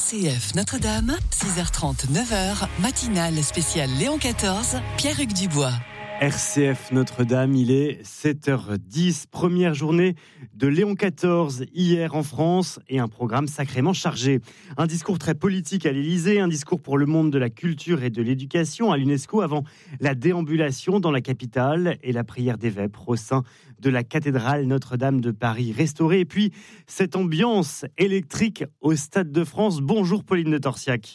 RCF Notre-Dame, 6h30, 9h, matinale spéciale Léon XIV, Pierre-Hugues Dubois. RCF Notre-Dame, il est 7h10, première journée de Léon XIV hier en France et un programme sacrément chargé. Un discours très politique à l'Élysée, un discours pour le monde de la culture et de l'éducation à l'UNESCO avant la déambulation dans la capitale et la prière des vêpres au sein de la cathédrale Notre-Dame de Paris restaurée. Et puis cette ambiance électrique au Stade de France. Bonjour Pauline de Torsiac.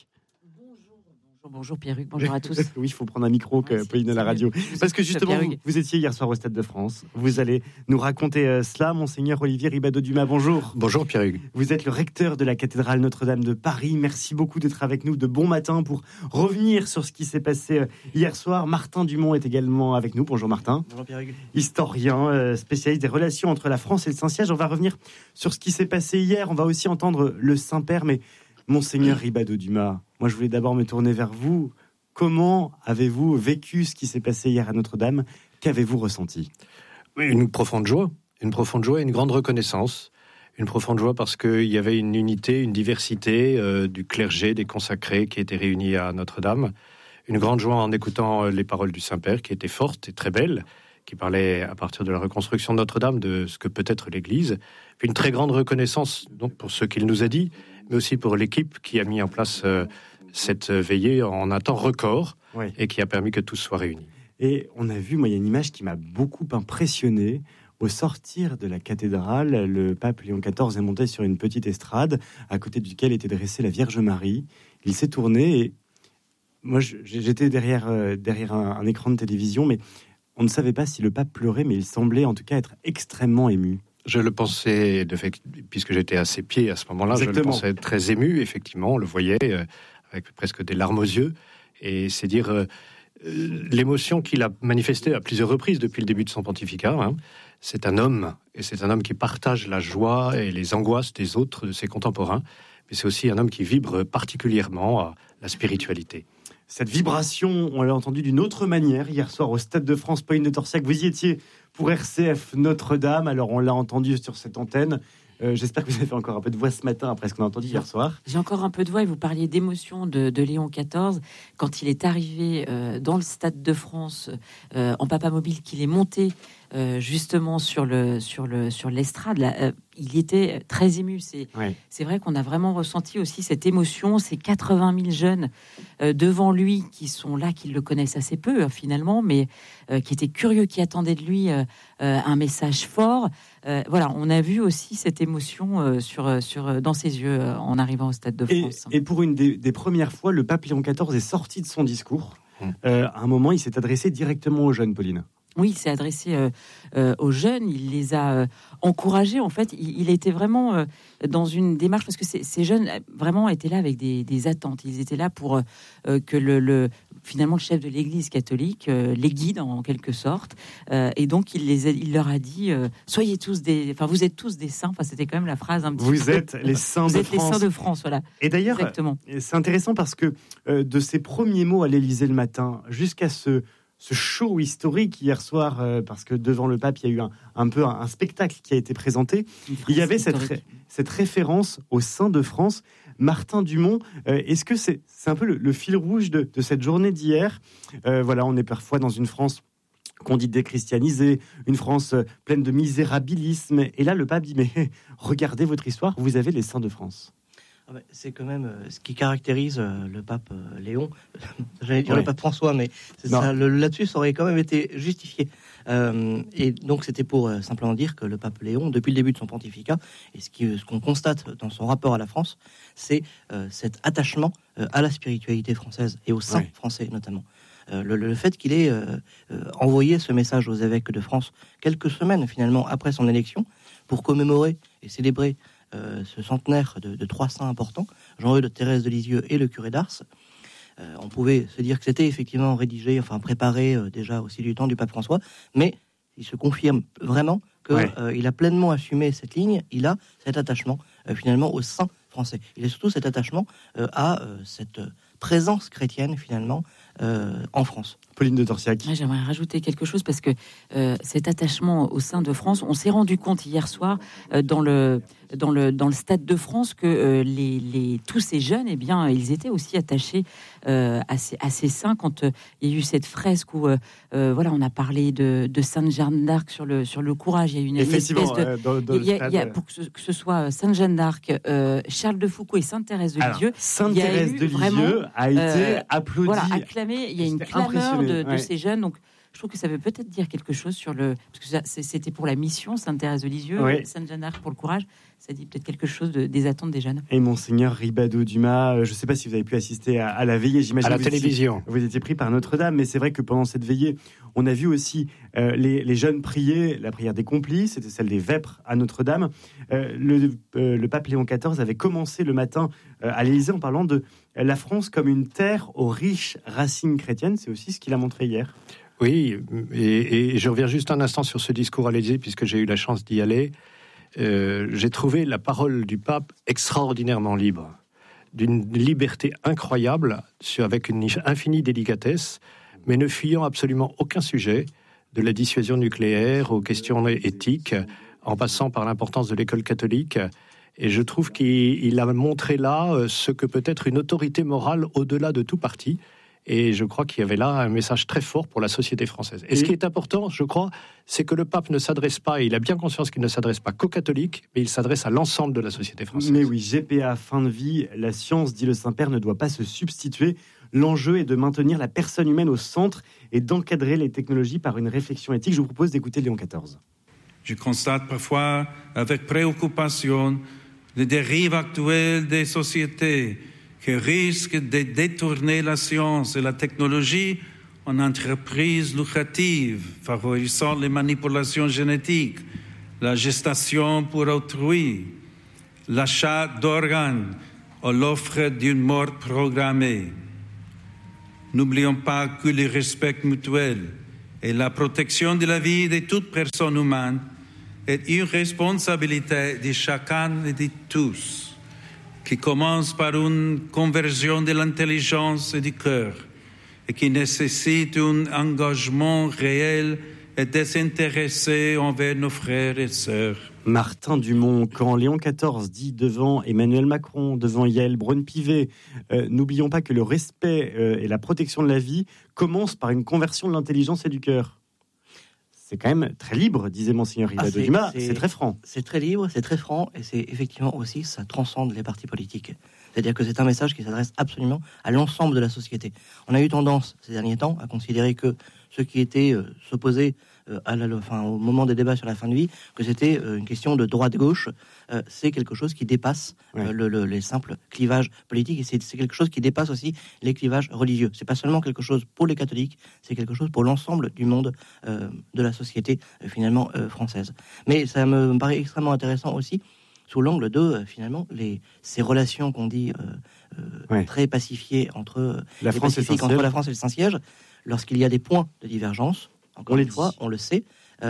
Bonjour Pierre-Hugues, bonjour à tous. Oui, il faut prendre un micro que Pauline à la radio. Parce que justement, vous étiez hier soir au Stade de France. Vous allez nous raconter cela, Monseigneur Olivier Ribadeau-Dumas. Bonjour. Bonjour Pierre-Hugues. Vous êtes le recteur de la cathédrale Notre-Dame de Paris. Merci beaucoup d'être avec nous de bon matin pour revenir sur ce qui s'est passé hier soir. Martin Dumont est également avec nous. Bonjour Martin. Bonjour Pierre-Hugues. Historien, spécialiste des relations entre la France et le Saint-Siège. On va revenir sur ce qui s'est passé hier. On va aussi entendre le Saint-Père, mais Monseigneur Ribadeau-Dumas, moi je voulais d'abord me tourner vers vous. Comment avez-vous vécu ce qui s'est passé hier à Notre-Dame ? Qu'avez-vous ressenti ? Oui, une profonde joie et une grande reconnaissance. Une profonde joie parce qu'il y avait une unité, une diversité du clergé, des consacrés qui étaient réunis à Notre-Dame. Une grande joie en écoutant les paroles du Saint-Père qui étaient fortes et très belles, qui parlaient à partir de la reconstruction de Notre-Dame de ce que peut être l'Église. Puis une très grande reconnaissance donc, pour ce qu'il nous a dit, mais aussi pour l'équipe qui a mis en place cette veillée en un temps record, oui, et qui a permis que tout soit réuni. Et on a vu, moi, il y a une image qui m'a beaucoup impressionné. Au sortir de la cathédrale, le pape Léon XIV est monté sur une petite estrade à côté duquel était dressée la Vierge Marie. Il s'est tourné et moi, j'étais derrière un écran de télévision, mais on ne savait pas si le pape pleurait, mais il semblait en tout cas être extrêmement ému. Je le pensais, de fait, puisque j'étais à ses pieds à ce moment-là, exactement. Je le pensais très ému, effectivement, on le voyait avec presque des larmes aux yeux, et c'est dire l'émotion qu'il a manifestée à plusieurs reprises depuis le début de son pontificat. Hein. C'est un homme, et c'est un homme qui partage la joie et les angoisses des autres, de ses contemporains, mais c'est aussi un homme qui vibre particulièrement à la spiritualité. Cette vibration, on l'a entendu d'une autre manière hier soir au Stade de France. Pauline de Torsiac, vous y étiez pour RCF Notre-Dame, alors on l'a entendu sur cette antenne. J'espère que vous avez encore un peu de voix ce matin après ce qu'on a entendu hier soir. J'ai encore un peu de voix et vous parliez d'émotion de Léon XIV quand il est arrivé dans le Stade de France en papamobile, qu'il est monté justement sur l'estrade. Là, il était très ému. C'est vrai qu'on a vraiment ressenti aussi cette émotion. Ces 80 000 jeunes devant lui qui sont là, qui le connaissent assez peu finalement, mais qui étaient curieux, qui attendaient de lui un message fort. Voilà, on a vu aussi cette émotion dans ses yeux en arrivant au Stade de France. Et pour une des premières fois, le pape Léon XIV est sorti de son discours. À un moment, il s'est adressé directement aux jeunes, Pauline. Oui, il s'est adressé aux jeunes, il les a encouragés. En fait, il était vraiment dans une démarche, parce que ces jeunes vraiment étaient là avec des attentes. Ils étaient là pour que finalement le chef de l'Église catholique les guide en quelque sorte. Et donc il leur a dit soyez tous vous êtes tous des saints. Enfin, c'était quand même la phrase un petit peu. Vous êtes les saints de France. Vous êtes les saints de France, voilà. Et d'ailleurs, exactement. C'est intéressant parce que de ces premiers mots à l'Élysée le matin jusqu'à ce show historique hier soir, parce que devant le pape, il y a eu un spectacle qui a été présenté. Il y avait cette référence au Saint de France. Martin Dumont, est-ce que c'est un peu le fil rouge de cette journée d'hier ? Voilà, on est parfois dans une France qu'on dit déchristianisée, une France pleine de misérabilisme. Et là, le pape dit, mais regardez votre histoire, vous avez les Saints de France. C'est quand même ce qui caractérise le pape Léon. J'allais dire le pape François, mais là-dessus, ça aurait quand même été justifié. Et donc, c'était pour simplement dire que le pape Léon, depuis le début de son pontificat, et ce qu'on constate dans son rapport à la France, c'est cet attachement à la spiritualité française et aux saints français notamment. Le fait qu'il ait envoyé ce message aux évêques de France quelques semaines finalement après son élection pour commémorer et célébrer ce centenaire de trois saints importants, Jean-Eudes, Thérèse de Lisieux et le curé d'Ars. On pouvait se dire que c'était effectivement rédigé, préparé déjà aussi du temps du pape François, mais il se confirme vraiment qu'il a pleinement assumé cette ligne, il a cet attachement finalement aux saints français. Il a surtout cet attachement à cette présence chrétienne finalement en France. Pauline de Torsiac. Ouais, j'aimerais rajouter quelque chose parce que cet attachement au sein de France, on s'est rendu compte hier soir dans le Stade de France que tous ces jeunes, eh bien, ils étaient aussi attachés à ces saints quand il y a eu cette fresque où on a parlé de Sainte Jeanne d'Arc sur le courage. Il y a eu une espèce de pour que ce soit Sainte Jeanne d'Arc, Charles de Foucault et Sainte Thérèse de Lisieux. Sainte Thérèse de Lisieux a été applaudie, acclamée. Il y a une clameur de ces jeunes. Donc, je trouve que ça veut peut-être dire quelque chose sur parce que c'était pour la mission Sainte Thérèse de Lisieux, Sainte Jeanne d'Arc pour le courage. Ça dit peut-être quelque chose des attentes des jeunes. Et Monseigneur Ribado-Dumas, je ne sais pas si vous avez pu assister à la veillée, j'imagine. À la télévision. Vous étiez pris par Notre-Dame, mais c'est vrai que pendant cette veillée, on a vu aussi les jeunes prier la prière des complices, c'était celle des vêpres à Notre-Dame. Le pape Léon XIV avait commencé le matin à l'Élysée en parlant de la France comme une terre aux riches racines chrétiennes. C'est aussi ce qu'il a montré hier. Oui, et je reviens juste un instant sur ce discours à l'Élysée, puisque j'ai eu la chance d'y aller. J'ai trouvé la parole du pape extraordinairement libre, d'une liberté incroyable, avec une infinie délicatesse, mais ne fuyant absolument aucun sujet, de la dissuasion nucléaire aux questions éthiques, en passant par l'importance de l'école catholique. Et je trouve qu'il a montré là ce que peut être une autorité morale au-delà de tout parti. Et je crois qu'il y avait là un message très fort pour la société française. Et ce qui est important, je crois, c'est que le pape ne s'adresse pas, et il a bien conscience qu'il ne s'adresse pas qu'aux catholiques, mais il s'adresse à l'ensemble de la société française. Mais oui, GPA, fin de vie, la science, dit le Saint-Père, ne doit pas se substituer. L'enjeu est de maintenir la personne humaine au centre et d'encadrer les technologies par une réflexion éthique. Je vous propose d'écouter Léon XIV. Je constate parfois avec préoccupation les dérives actuelles des sociétés qui risquent de détourner la science et la technologie en entreprises lucratives, favorisant les manipulations génétiques, la gestation pour autrui, l'achat d'organes ou l'offre d'une mort programmée. N'oublions pas que le respect mutuel et la protection de la vie de toute personne humaine est une responsabilité de chacun et de tous, qui commence par une conversion de l'intelligence et du cœur et qui nécessite un engagement réel et désintéressé envers nos frères et sœurs. Martin Dumont, quand Léon XIV dit devant Emmanuel Macron, devant Yael Braun-Pivet, n'oublions pas que le respect et la protection de la vie commencent par une conversion de l'intelligence et du cœur. C'est quand même très libre, disait Monseigneur Ribado-Dumas, c'est très franc. C'est très libre, c'est très franc, et c'est effectivement aussi, ça transcende les partis politiques. C'est-à-dire que c'est un message qui s'adresse absolument à l'ensemble de la société. On a eu tendance, ces derniers temps, à considérer que ceux qui étaient s'opposaient au moment des débats sur la fin de vie, que c'était une question de droite-gauche. C'est quelque chose qui dépasse les simples clivages politiques, et c'est quelque chose qui dépasse aussi les clivages religieux. C'est pas seulement quelque chose pour les catholiques, c'est quelque chose pour l'ensemble du monde de la société finalement française. Mais ça me paraît extrêmement intéressant aussi sous l'angle de finalement ces relations qu'on dit très pacifiées entre la France et le Saint-Siège, lorsqu'il y a des points de divergence. Encore une fois, on le sait,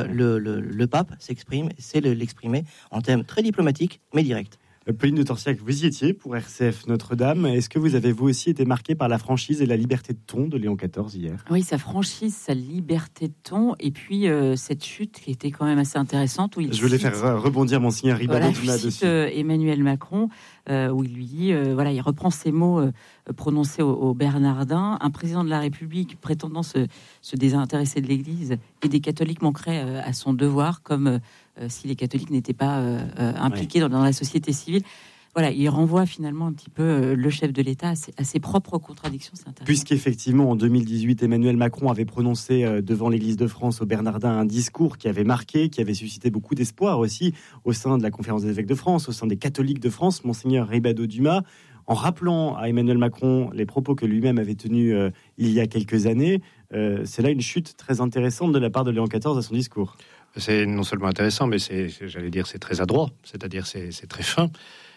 le pape s'exprime, sait l'exprimer en termes très diplomatiques, mais directs. Pauline de Torsiac, vous y étiez pour RCF Notre-Dame. Est-ce que vous avez, vous aussi, été marquée par la franchise et la liberté de ton de Léon XIV hier ? Oui, sa franchise, sa liberté de ton, et puis cette chute qui était quand même assez intéressante. Où je voulais faire rebondir Monseigneur Ribado-Dumas dessus. Emmanuel Macron, où il lui dit, il reprend ces mots prononcés au Bernardin. Un président de la République prétendant se désintéresser de l'Église et des catholiques manquerait à son devoir, comme si les catholiques n'étaient pas impliqués dans la société civile. Voilà, il renvoie finalement un petit peu le chef de l'État à ses propres contradictions. C'est intéressant. Puisqu'effectivement, en 2018, Emmanuel Macron avait prononcé devant l'Église de France au Bernardin un discours qui avait marqué, qui avait suscité beaucoup d'espoir aussi au sein de la Conférence des évêques de France, au sein des catholiques de France, Monseigneur Ribado-Dumas, en rappelant à Emmanuel Macron les propos que lui-même avait tenus il y a quelques années. C'est là une chute très intéressante de la part de Léon XIV à son discours. C'est non seulement intéressant, mais c'est très adroit, c'est-à-dire c'est très fin.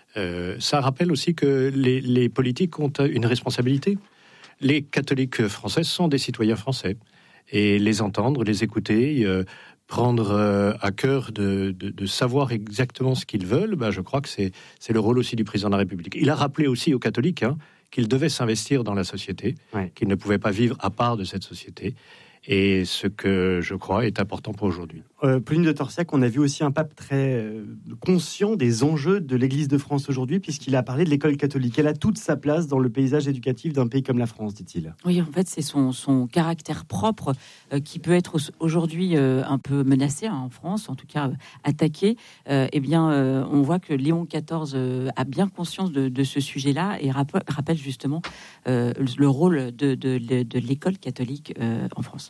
Ça rappelle aussi que les politiques ont une responsabilité. Les catholiques français sont des citoyens français. Et les entendre, les écouter, prendre à cœur de savoir exactement ce qu'ils veulent, je crois que c'est le rôle aussi du président de la République. Il a rappelé aussi aux catholiques qu'ils devaient s'investir dans la société, qu'ils ne pouvaient pas vivre à part de cette société. Et ce que je crois est important pour aujourd'hui. Pauline de Torsiac, on a vu aussi un pape très conscient des enjeux de l'Église de France aujourd'hui, puisqu'il a parlé de l'école catholique. Elle a toute sa place dans le paysage éducatif d'un pays comme la France, dit-il. Oui, en fait, c'est son caractère propre qui peut être aujourd'hui un peu menacé en France, en tout cas attaqué. On voit que Léon XIV a bien conscience de ce sujet-là et rappelle justement le rôle de l'école catholique en France.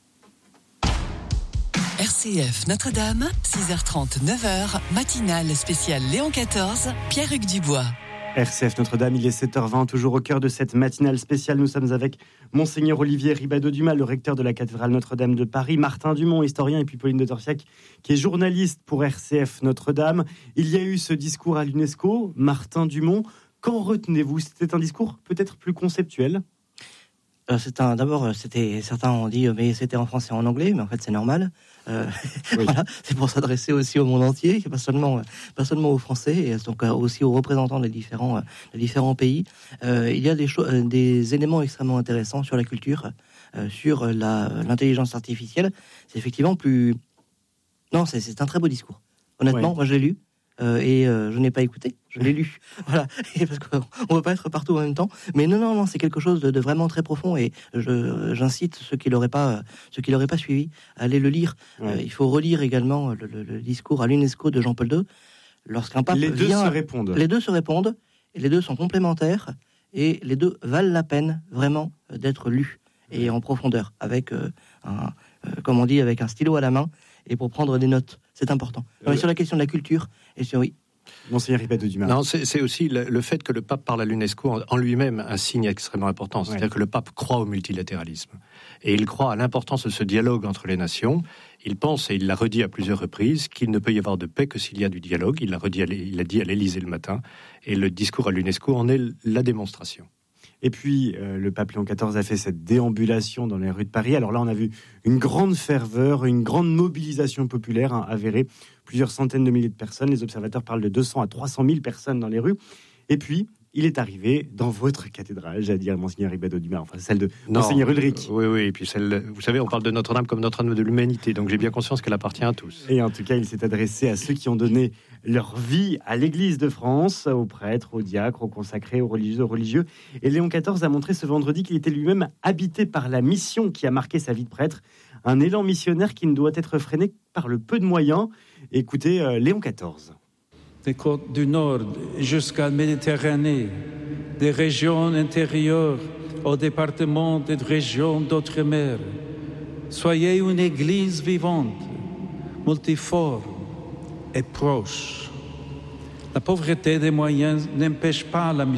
RCF Notre-Dame, 6h30, 9h, matinale spéciale Léon XIV, Pierre-Hugues Dubois. RCF Notre-Dame, il est 7h20, toujours au cœur de cette matinale spéciale. Nous sommes avec Monseigneur Olivier Ribadeau-Dumas, le recteur de la cathédrale Notre-Dame de Paris, Martin Dumont, historien, et puis Pauline de Torsiac, qui est journaliste pour RCF Notre-Dame. Il y a eu ce discours à l'UNESCO. Martin Dumont, qu'en retenez-vous ? C'était un discours peut-être plus conceptuel ? Certains ont dit mais c'était en français et en anglais, mais en fait c'est normal. Voilà, c'est pour s'adresser aussi au monde entier, pas seulement aux Français, et donc aussi aux représentants des différents pays. Il y a des éléments extrêmement intéressants sur la culture, sur l'intelligence artificielle. C'est effectivement c'est un très beau discours. Honnêtement, moi je l'ai lu. Je n'ai pas écouté, je l'ai lu. Voilà, parce qu'on ne peut pas être partout en même temps. Mais non, c'est quelque chose de vraiment très profond, et j'incite ceux qui l'auraient pas suivi à aller le lire. Il faut relire également le discours à l'UNESCO de Jean-Paul II. Lorsqu'un pape les deux se répondent, et les deux sont complémentaires, et les deux valent la peine vraiment d'être lus et en profondeur, avec comme on dit, avec un stylo à la main, et pour prendre des notes. C'est important. Sur la question de la culture, Monseigneur Ribadeau-Dumas. Non, c'est aussi le fait que le pape parle à l'UNESCO en lui-même un signe extrêmement important. C'est-à-dire que le pape croit au multilatéralisme. Et il croit à l'importance de ce dialogue entre les nations. Il pense, et il l'a redit à plusieurs reprises, qu'il ne peut y avoir de paix que s'il y a du dialogue. Il l'a dit à l'Élysée le matin. Et le discours à l'UNESCO en est la démonstration. Et puis, le pape Léon XIV a fait cette déambulation dans les rues de Paris. Alors là, on a vu une grande ferveur, une grande mobilisation populaire avérée. Plusieurs centaines de milliers de personnes. Les observateurs parlent de 200 à 300 000 personnes dans les rues. Et puis, il est arrivé dans votre cathédrale, j'allais dire Monseigneur Ribadeau-Dumas, enfin celle de Monseigneur Ulrich. Oui, et puis vous savez, on parle de Notre-Dame comme Notre-Dame de l'humanité, donc j'ai bien conscience qu'elle appartient à tous. Et en tout cas, il s'est adressé à ceux qui ont donné leur vie à l'Église de France, aux prêtres, aux diacres, aux consacrés, aux religieux. Et Léon XIV a montré ce vendredi qu'il était lui-même habité par la mission qui a marqué sa vie de prêtre, un élan missionnaire qui ne doit être freiné par le peu de moyens. Écoutez, Léon XIV. Des côtes du Nord jusqu'à la Méditerranée, des régions intérieures aux départements et régions d'outre-mer. Soyez une église vivante, multiforme et proche. La pauvreté des moyens n'empêche pas la mission.